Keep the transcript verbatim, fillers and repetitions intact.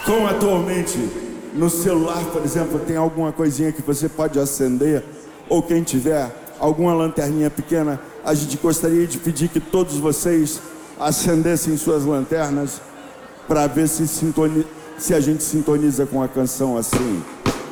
Como atualmente no celular, por exemplo, tem alguma coisinha que você pode acender, ou quem tiver alguma lanterninha pequena, a gente gostaria de pedir que todos vocês acendessem suas lanternas para ver se, sintoni... se a gente sintoniza com a canção assim.